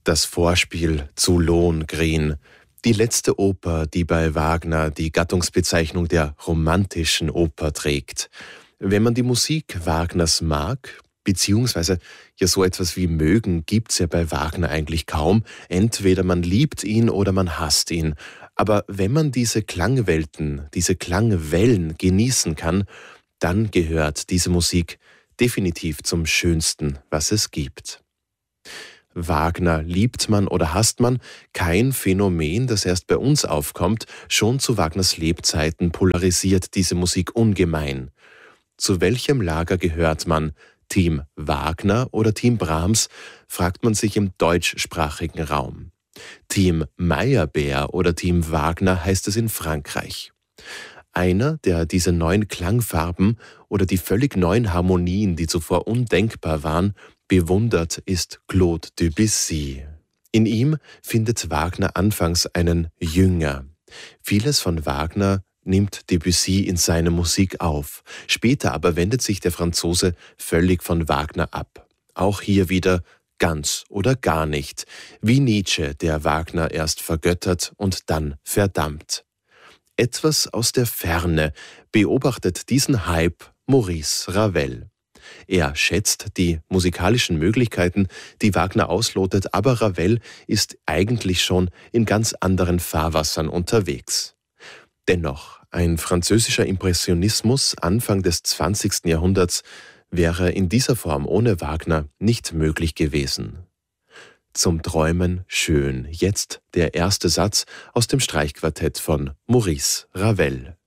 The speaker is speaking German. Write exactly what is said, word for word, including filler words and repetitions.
Das Vorspiel zu Lohengrin, die letzte Oper, die bei Wagner die Gattungsbezeichnung der romantischen Oper trägt. Wenn man die Musik Wagners mag, beziehungsweise ja so etwas wie mögen, gibt's ja bei Wagner eigentlich kaum. Entweder man liebt ihn oder man hasst ihn. Aber wenn man diese Klangwelten, diese Klangwellen genießen kann, dann gehört diese Musik definitiv zum Schönsten, was es gibt. Wagner liebt man oder hasst man, kein Phänomen, das erst bei uns aufkommt, schon zu Wagners Lebzeiten polarisiert diese Musik ungemein. Zu welchem Lager gehört man? Team Wagner oder Team Brahms, fragt man sich im deutschsprachigen Raum. Team Meyerbeer oder Team Wagner heißt es in Frankreich. Einer, der diese neuen Klangfarben oder die völlig neuen Harmonien, die zuvor undenkbar waren, bewundert, ist Claude Debussy. In ihm findet Wagner anfangs einen Jünger. Vieles von Wagner nimmt Debussy in seine Musik auf. Später aber wendet sich der Franzose völlig von Wagner ab. Auch hier wieder ganz oder gar nicht, wie Nietzsche, der Wagner erst vergöttert und dann verdammt. Etwas aus der Ferne beobachtet diesen Hype Maurice Ravel. Er schätzt die musikalischen Möglichkeiten, die Wagner auslotet, aber Ravel ist eigentlich schon in ganz anderen Fahrwassern unterwegs. Dennoch, ein französischer Impressionismus Anfang des zwanzigsten Jahrhunderts wäre in dieser Form ohne Wagner nicht möglich gewesen. Zum Träumen schön. Jetzt der erste Satz aus dem Streichquartett von Maurice Ravel.